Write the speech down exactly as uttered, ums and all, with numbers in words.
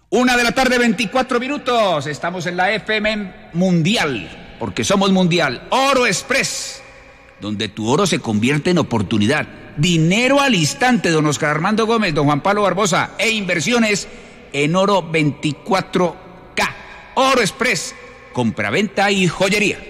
Una de la tarde, veinticuatro minutos. Estamos en la F M Mundial, porque somos mundial. Oro Express, donde tu oro se convierte en oportunidad. Dinero al instante, don Oscar Armando Gómez, don Juan Pablo Barbosa, e inversiones en oro veinticuatro K. Oro Express, compraventa y joyería.